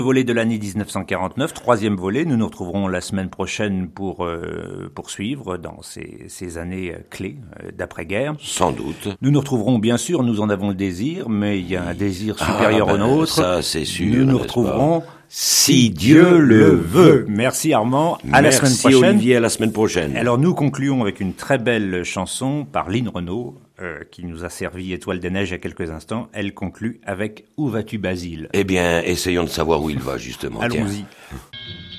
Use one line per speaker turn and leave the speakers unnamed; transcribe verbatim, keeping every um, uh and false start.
Volet de l'année dix-neuf cent quarante-neuf, troisième volet. Nous nous retrouverons la semaine prochaine pour euh, poursuivre dans ces, ces années clés euh, d'après-guerre.
Sans doute.
Nous nous retrouverons bien sûr, nous en avons le désir, mais il y a un désir supérieur
ah, ben,
au nôtre.
Ça, c'est sûr.
Nous nous retrouverons si Dieu le veut. Merci Armand, à
Merci
la semaine prochaine.
Merci Olivier, à la semaine prochaine.
Alors nous concluons avec une très belle chanson par Lynn Renaud, euh, qui nous a servi Étoile des Neiges il y a quelques instants. Elle conclut avec Où vas-tu Basile?
Eh bien, essayons de savoir où il va justement.
Allons-y.